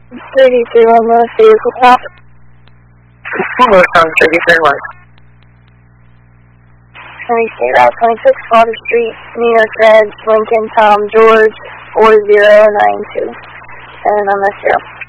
32 on the vehicle path. Northbound 33 West. 20 Route 26 Water Street, New York Reds, Lincoln Tom George 4092. And I'm S0.